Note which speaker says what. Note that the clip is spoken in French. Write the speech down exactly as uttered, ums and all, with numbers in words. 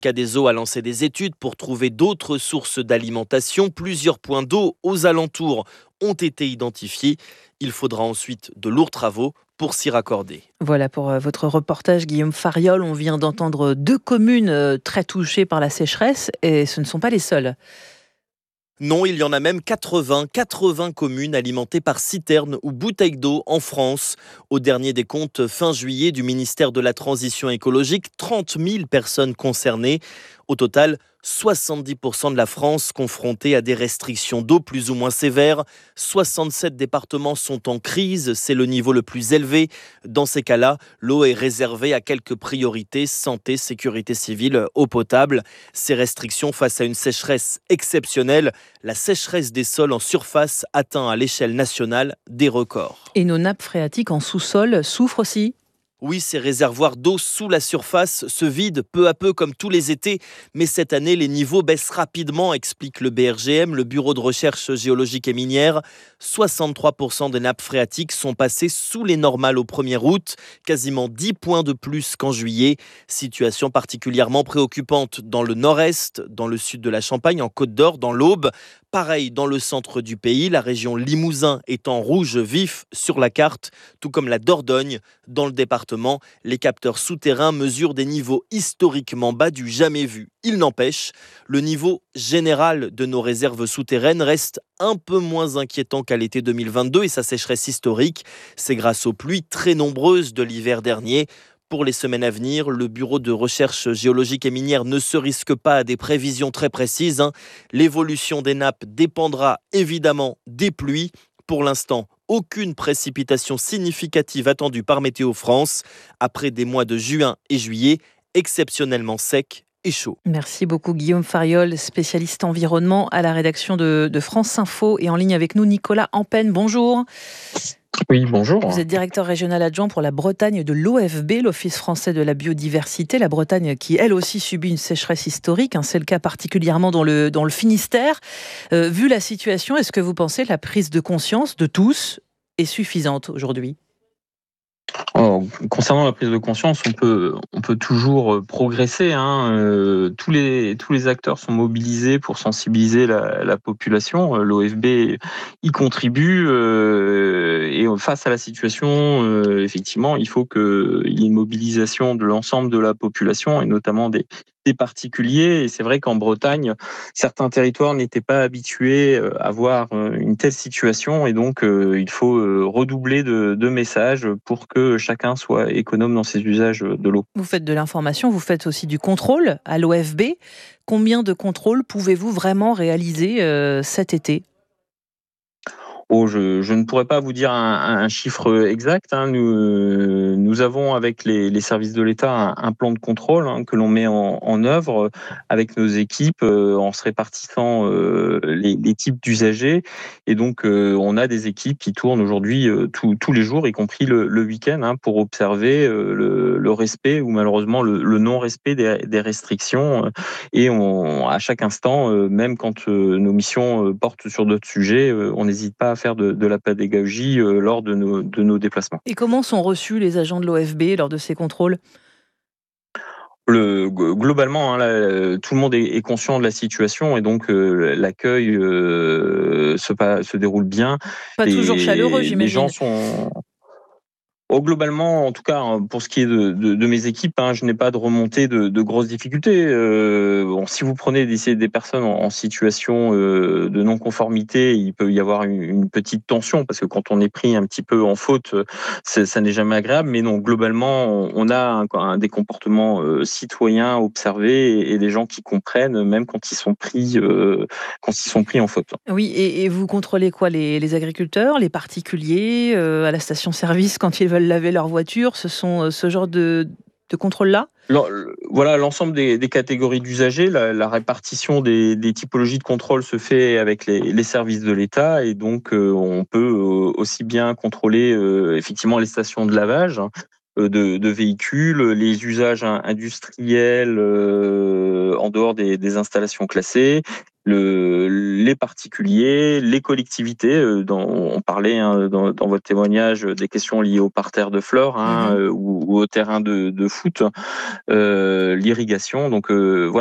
Speaker 1: Cadeso a lancé des études pour trouver d'autres sources d'alimentation. Plusieurs points d'eau aux alentours ont été identifiés. Il faudra ensuite de lourds travaux pour s'y raccorder.
Speaker 2: Voilà pour euh, votre reportage, Guillaume Fariol. On vient d'entendre deux communes euh, très touchées par la sécheresse et ce ne sont pas les seules.
Speaker 1: Non, il y en a même quatre-vingts, quatre-vingts communes alimentées par citernes ou bouteilles d'eau en France. Au dernier des comptes fin juillet du ministère de la Transition écologique, trente mille personnes concernées. Au total, soixante-dix pour cent de la France confrontée à des restrictions d'eau plus ou moins sévères. soixante-sept départements sont en crise, c'est le niveau le plus élevé. Dans ces cas-là, l'eau est réservée à quelques priorités: santé, sécurité civile, eau potable. Ces restrictions face à une sécheresse exceptionnelle. La sécheresse des sols en surface atteint à l'échelle nationale des records.
Speaker 2: Et nos nappes phréatiques en sous-sol souffrent aussi.
Speaker 1: Oui, ces réservoirs d'eau sous la surface se vident peu à peu comme tous les étés. Mais cette année, les niveaux baissent rapidement, explique le B R G M, le Bureau de recherche géologique et minière. soixante-trois pour cent des nappes phréatiques sont passées sous les normales au premier août, quasiment dix points de plus qu'en juillet. Situation particulièrement préoccupante dans le nord-est, dans le sud de la Champagne, en Côte d'Or, dans l'Aube. Pareil dans le centre du pays, la région Limousin est en rouge vif sur la carte, tout comme la Dordogne. Dans le département, les capteurs souterrains mesurent des niveaux historiquement bas du jamais vu. Il n'empêche, le niveau général de nos réserves souterraines reste un peu moins inquiétant qu'à l'été deux mille vingt-deux et sa sécheresse historique. C'est grâce aux pluies très nombreuses de l'hiver dernier. Pour les semaines à venir, le Bureau de recherche géologique et minière ne se risque pas à des prévisions très précises. Hein. L'évolution des nappes dépendra évidemment des pluies. Pour l'instant, aucune précipitation significative attendue par Météo France après des mois de juin et juillet exceptionnellement secs et chauds.
Speaker 2: Merci beaucoup Guillaume Fariol, spécialiste environnement à la rédaction de, de France Info, et en ligne avec nous Nicolas Ampen. Bonjour.
Speaker 3: Oui, bonjour.
Speaker 2: Vous êtes directeur régional adjoint pour la Bretagne de l'O F B, l'Office français de la biodiversité. La Bretagne qui, elle aussi, subit une sécheresse historique. Hein, c'est le cas particulièrement dans le, dans le Finistère. Euh, vu la situation, est-ce que vous pensez que la prise de conscience de tous est suffisante aujourd'hui ?
Speaker 3: Alors, concernant la prise de conscience, on peut, on peut toujours progresser. Hein. Euh, tous, les, tous les acteurs sont mobilisés pour sensibiliser la, la population. L'O F B y contribue. Euh, et face à la situation, euh, effectivement, il faut qu'il y ait une mobilisation de l'ensemble de la population et notamment des, des particuliers. Et c'est vrai qu'en Bretagne, certains territoires n'étaient pas habitués à voir une telle situation. Et donc, euh, il faut redoubler de, de messages pour que chacun soit économe dans ses usages de l'eau.
Speaker 2: Vous faites de l'information, vous faites aussi du contrôle à l'O F B. Combien de contrôles pouvez-vous vraiment réaliser euh, cet été ?
Speaker 3: Oh, je, je ne pourrais pas vous dire un, un chiffre exact. Hein. Nous, nous avons avec les, les services de l'État un, un plan de contrôle hein, que l'on met en, en œuvre avec nos équipes euh, en se répartissant euh, les, les types d'usagers. Et donc, euh, on a des équipes qui tournent aujourd'hui euh, tout, tous les jours, y compris le, le week-end, hein, pour observer euh, le, le respect ou malheureusement le, le non-respect des, des restrictions. Et on, à chaque instant, euh, même quand euh, nos missions euh, portent sur d'autres sujets, euh, on n'hésite pas à faire de, de la pédagogie euh, lors de nos, de nos déplacements.
Speaker 2: Et comment sont reçus les agents de l'O F B lors de ces contrôles ?
Speaker 3: Le, globalement, hein, là, tout le monde est, est conscient de la situation et donc euh, l'accueil euh, se, se déroule bien.
Speaker 2: Pas
Speaker 3: les,
Speaker 2: toujours chaleureux, j'imagine.
Speaker 3: Les gens sont... Oh, globalement, en tout cas, pour ce qui est de, de, de mes équipes, hein, je n'ai pas de remontée de, de grosses difficultés. Euh, bon, si vous prenez des, des personnes en, en situation euh, de non-conformité, il peut y avoir une, une petite tension parce que quand on est pris un petit peu en faute, ça n'est jamais agréable. Mais non, globalement, on, on a un, un, des comportements euh, citoyens observés et, et des gens qui comprennent, même quand ils sont pris, euh, quand ils sont pris en faute.
Speaker 2: Oui, et, et vous contrôlez quoi, les, les agriculteurs, les particuliers, euh, à la station-service quand ils veulent laver leur voiture, ce sont euh, ce genre de, de contrôle-là ?
Speaker 3: Voilà, l'ensemble des, des catégories d'usagers, la, la répartition des, des typologies de contrôle se fait avec les, les services de l'État et donc euh, on peut euh, aussi bien contrôler euh, effectivement les stations de lavage hein, de, de véhicules, les usages industriels euh, en dehors des, des installations classées, le, les particuliers, les collectivités. Euh, dans, on parlait hein, dans, dans votre témoignage des questions liées au parterre de fleurs hein,
Speaker 2: Mhm.
Speaker 3: euh, ou, ou au terrain de, de foot, euh, l'irrigation. Donc euh, voilà.